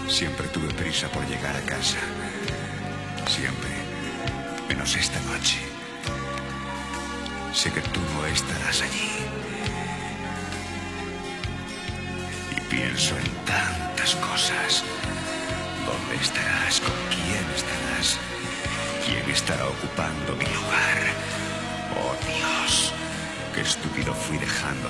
Siempre tuve prisa por llegar a casa. Siempre. Menos esta noche. Sé que tú no estarás allí. Y pienso en tantas cosas. ¿Dónde estarás? ¿Con quién estarás? ¿Quién estará ocupando mi lugar? Oh, Dios, qué estúpido fui dejando